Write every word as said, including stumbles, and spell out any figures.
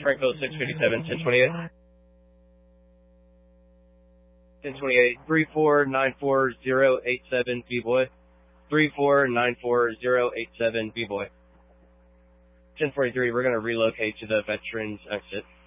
Frankville six fifty-seven, ten twenty-eight. ten twenty-eight, three four nine four zero eight seven, B-Boy. three four nine four zero eight seven, B-Boy. ten forty-three, we're going to relocate to the Veterans exit.